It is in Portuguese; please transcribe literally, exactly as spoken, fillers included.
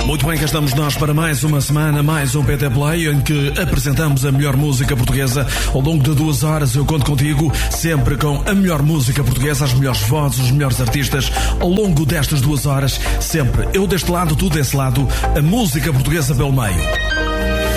Muito bem, cá estamos nós para mais uma semana, mais um P T Play, em que apresentamos a melhor música portuguesa. Ao longo de duas horas eu conto contigo, sempre com a melhor música portuguesa, as melhores vozes, os melhores artistas. Ao longo destas duas horas, sempre eu deste lado, tu desse lado, a música portuguesa pelo meio.